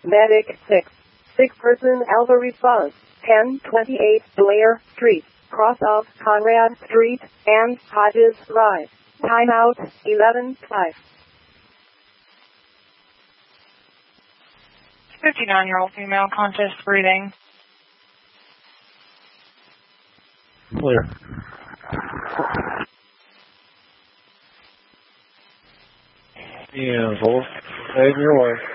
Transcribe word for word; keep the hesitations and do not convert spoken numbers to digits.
Medic six. Six-person Alpha response. ten twenty-eight Blair Street, cross of Conrad Street and Hodges Drive. Timeout eleven five. fifty-nine-year-old female, conscious breathing. Clear. And hold. Save your way.